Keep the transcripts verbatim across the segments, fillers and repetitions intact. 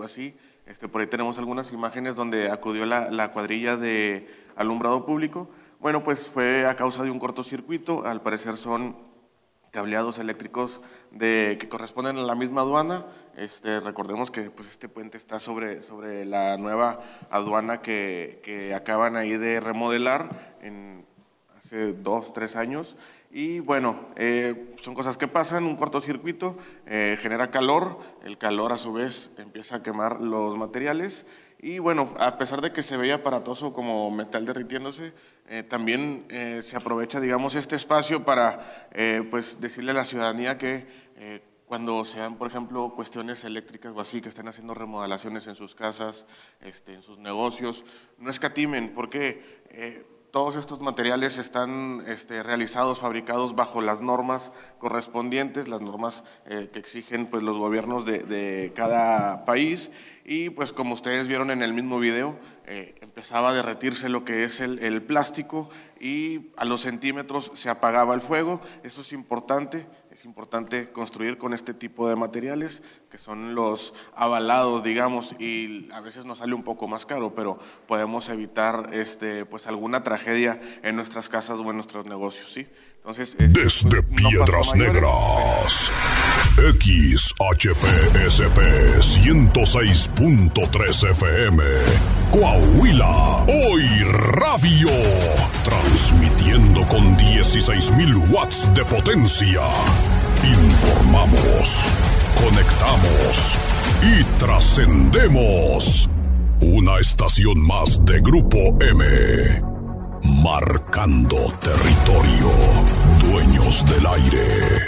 así. Este, por ahí tenemos algunas imágenes donde acudió la, la cuadrilla de alumbrado público. Bueno, pues fue a causa de un cortocircuito, al parecer son cableados eléctricos de, que corresponden a la misma aduana. Este, recordemos que pues, este puente está sobre, sobre la nueva aduana que, que acaban ahí de remodelar en, hace dos, tres años. Y bueno, eh, son cosas que pasan, un cortocircuito eh, genera calor, el calor a su vez empieza a quemar los materiales. Y bueno, a pesar de que se veía aparatoso como metal derritiéndose, eh, también eh, se aprovecha, digamos, este espacio para eh, pues decirle a la ciudadanía que eh, cuando sean, por ejemplo, cuestiones eléctricas o así, que estén haciendo remodelaciones en sus casas, este, en sus negocios, no escatimen, porque eh, todos estos materiales están este, realizados, fabricados bajo las normas correspondientes, las normas eh, que exigen pues, los gobiernos de, de cada país. Y pues como ustedes vieron en el mismo video, eh, empezaba a derretirse lo que es el, el plástico y a los centímetros se apagaba el fuego. Eso es importante, es importante construir con este tipo de materiales que son los avalados, digamos, y a veces nos sale un poco más caro, pero podemos evitar este, pues alguna tragedia en nuestras casas o en nuestros negocios, ¿sí? Entonces, este, desde pues, no Piedras mayores, Negras, pero... X H P S P ciento seis punto tres F M, Coahuila, hoy radio, transmitiendo con dieciséis mil watts de potencia. Informamos, conectamos y trascendemos. Una estación más de Grupo M, marcando territorio, dueños del aire.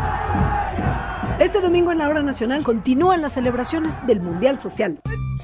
Este domingo en la Hora Nacional continúan las celebraciones del Mundial Social.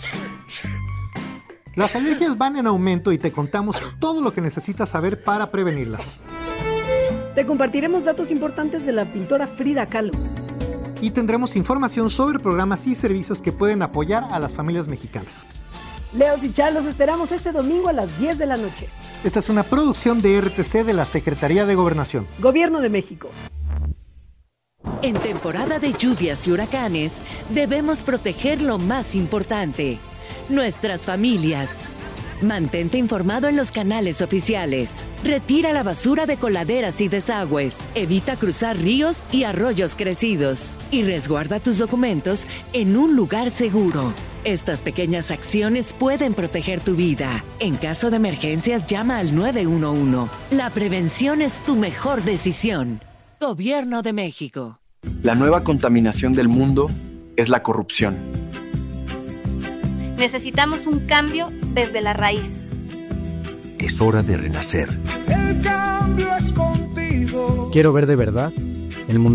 Las alergias van en aumento y te contamos todo lo que necesitas saber para prevenirlas. Te compartiremos datos importantes de la pintora Frida Kahlo. Y tendremos información sobre programas y servicios que pueden apoyar a las familias mexicanas. Leos y Char, los esperamos este domingo a las diez de la noche. Esta es una producción de R T C de la Secretaría de Gobernación. Gobierno de México. En temporada de lluvias y huracanes, debemos proteger lo más importante, nuestras familias. Mantente informado en los canales oficiales. Retira la basura de coladeras y desagües. Evita cruzar ríos y arroyos crecidos. Y resguarda tus documentos en un lugar seguro. Estas pequeñas acciones pueden proteger tu vida. En caso de emergencias, llama al nueve uno uno. La prevención es tu mejor decisión. Gobierno de México. La nueva contaminación del mundo es la corrupción. Necesitamos un cambio desde la raíz. Es hora de renacer. El cambio es contigo. Quiero ver de verdad el mundo